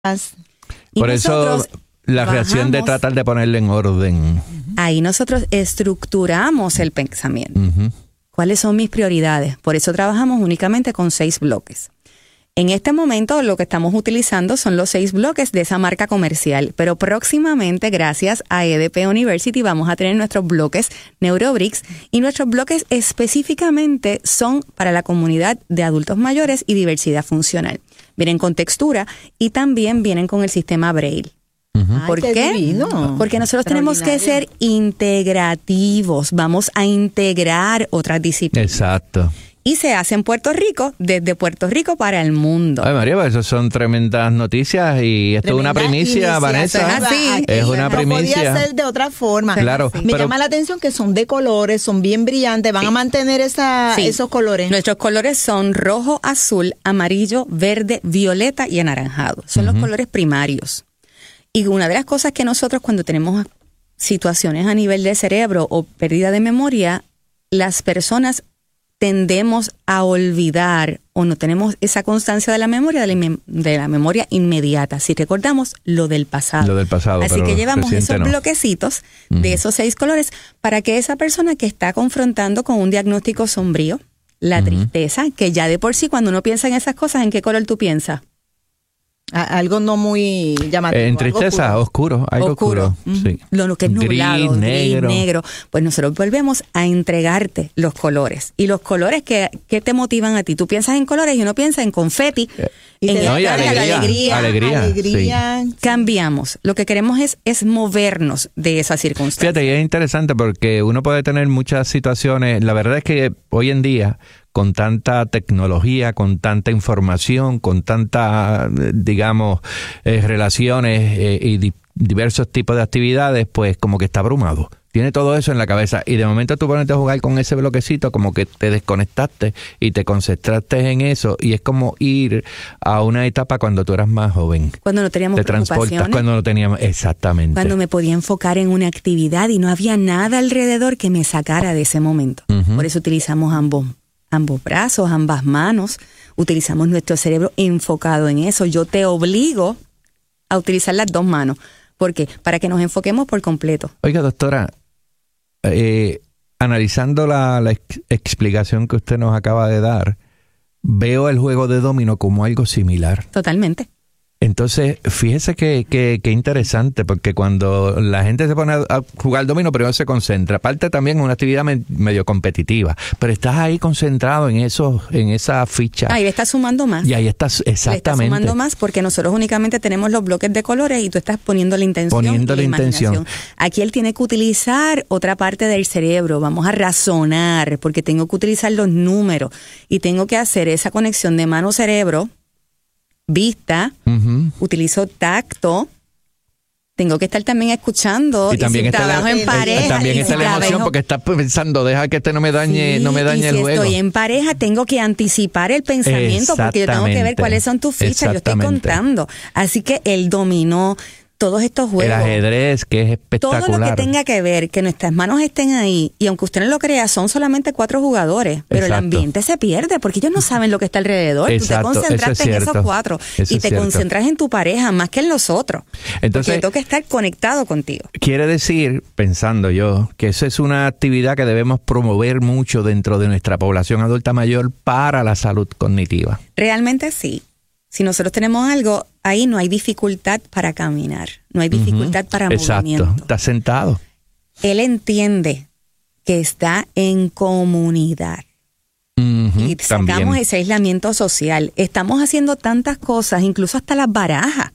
Por eso la reacción de tratar de ponerle en orden. Ahí nosotros estructuramos el pensamiento. ¿Cuáles son mis prioridades? Por eso trabajamos únicamente con 6 bloques. En este momento lo que estamos utilizando son los 6 bloques de esa marca comercial, pero próximamente, gracias a EDP University, vamos a tener nuestros bloques NeuroBricks, y nuestros bloques específicamente son para la comunidad de adultos mayores y diversidad funcional. Vienen con textura y también vienen con el sistema Braille. ¿Por qué? Divino. Porque nosotros tenemos que ser integrativos, vamos a integrar otras disciplinas. Exacto. Y se hace en Puerto Rico, desde Puerto Rico para el mundo. Ay, María, pues eso son tremendas noticias y esto es una primicia, Vanessa. Es una primicia. No podía ser de otra forma. Claro. Me llama la atención que son de colores, son bien brillantes, van a mantener esos colores. Nuestros colores son rojo, azul, amarillo, verde, violeta y anaranjado. Son los colores primarios. Y una de las cosas que nosotros cuando tenemos situaciones a nivel de cerebro o pérdida de memoria, las personas tendemos a olvidar o no tenemos esa constancia de la memoria, de la memoria inmediata. Si recordamos lo del pasado. Lo del pasado. Así que llevamos esos bloquecitos de esos 6 colores para que esa persona que está confrontando con un diagnóstico sombrío, la tristeza, que ya de por sí cuando uno piensa en esas cosas, ¿en qué color tú piensas? Algo no muy llamativo. En tristeza, oscuro. Algo oscuro. Sí. Lo que es nublado, gris, negro. Pues nosotros volvemos a entregarte los colores. Y los colores que te motivan a ti. Tú piensas en colores y uno piensa en confeti. Alegría. Sí. Cambiamos. Lo que queremos es movernos de esa circunstancia. Fíjate, y es interesante porque uno puede tener muchas situaciones. La verdad es que hoy en día, con tanta tecnología, con tanta información, con tanta, digamos, relaciones y diversos tipos de actividades, pues como que está abrumado. Tiene todo eso en la cabeza y de momento tú pones a jugar con ese bloquecito, como que te desconectaste y te concentraste en eso, y es como ir a una etapa cuando tú eras más joven. Cuando no teníamos preocupaciones. Cuando no teníamos, exactamente. Cuando me podía enfocar en una actividad y no había nada alrededor que me sacara de ese momento. Por eso utilizamos ambos brazos, ambas manos, utilizamos nuestro cerebro enfocado en eso. Yo te obligo a utilizar las 2 manos. ¿Por qué? Para que nos enfoquemos por completo. Oiga, doctora, analizando la explicación que usted nos acaba de dar, veo el juego de dominó como algo similar. Totalmente. Entonces, fíjese que interesante, porque cuando la gente se pone a jugar dominó, primero se concentra. Aparte también es una actividad medio competitiva, pero estás ahí concentrado en esa ficha. Ahí le estás sumando más. Y ahí estás, exactamente. Le estás sumando más porque nosotros únicamente tenemos los bloques de colores y tú estás poniendo la intención. Aquí él tiene que utilizar otra parte del cerebro. Vamos a razonar, porque tengo que utilizar los números y tengo que hacer esa conexión de mano-cerebro, vista, utilizo tacto, tengo que estar también escuchando, y también si trabajo en pareja, también está la emoción, porque estás pensando, deja que no me dañe el juego. Si estoy en pareja, tengo que anticipar el pensamiento, porque yo tengo que ver cuáles son tus fichas, yo estoy contando. Así que el dominó, todos estos juegos, el ajedrez, que es espectacular. Todo lo que tenga que ver, que nuestras manos estén ahí, y aunque usted no lo crea, son solamente 4 jugadores, pero el ambiente se pierde, porque ellos no saben lo que está alrededor. Exacto, tú te concentraste en esos 4 y te concentras en tu pareja más que en los otros. Entonces, porque tengo que estar conectado contigo. Quiere decir, pensando yo, que esa es una actividad que debemos promover mucho dentro de nuestra población adulta mayor para la salud cognitiva. Realmente sí. Si nosotros tenemos algo, ahí no hay dificultad para caminar, no hay dificultad para movimiento. Exacto, está sentado. Él entiende que está en comunidad. Y sacamos también ese aislamiento social. Estamos haciendo tantas cosas, incluso hasta las barajas.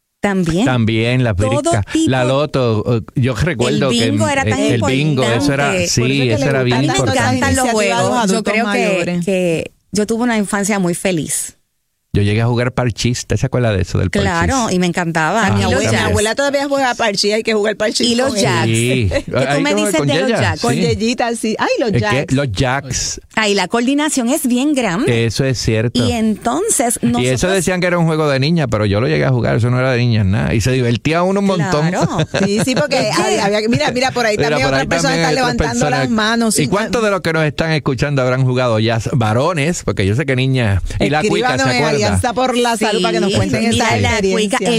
También las briscas, la loto. Yo recuerdo que el bingo era tan importante. El bingo, eso era bien importante. A mí me encantan los juegos. Yo creo que yo tuve una infancia muy feliz. Yo llegué a jugar parchís, ¿te acuerdas de eso del parchís? Claro, y me encantaba. Mi abuela todavía juega parchís, hay que jugar parchís. Y los jacks. Sí. ¿Qué tú me dices de los jacks? Con yeyitas, sí. Ay, los jacks. Los jacks. Ay, la coordinación es bien grande. Eso es cierto. Y entonces nosotros... Y eso decían que era un juego de niñas, pero yo lo llegué a jugar, eso no era de niñas nada. Y se divertía uno un montón. Claro. Sí, porque había, mira, por ahí también otras personas están levantando las manos. ¿Y cuántos de los que nos están escuchando habrán jugado jazz? Varones, porque yo sé que niñas... Y la cuica, ¿se acuerdan? Alianza por la Salud para que nos cuenten esa experiencia.